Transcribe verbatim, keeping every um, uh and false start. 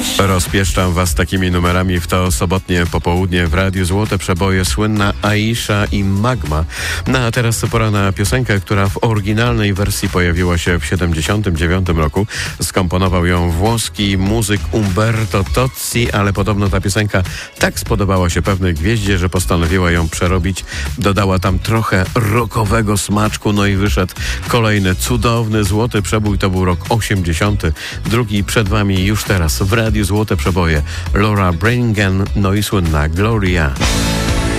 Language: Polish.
Rozpieszczam was takimi numerami w to sobotnie popołudnie w Radiu Złote Przeboje, słynna Aisha i Magma. No a teraz pora na piosenkę, która w oryginalnej wersji pojawiła się w siedemdziesiątym dziewiątym roku. Skomponował ją włoski muzyk Umberto Tozzi, ale podobno ta piosenka tak spodobała się pewnej gwieździe, że postanowiła ją przerobić. Dodała tam trochę rockowego smaczku, no i wyszedł kolejny cudowny złoty przebój. To był rok osiemdziesiąty drugi. Przed wami już teraz w Radiu Złote Przeboje Laura Branigan, no i słynna Gloria.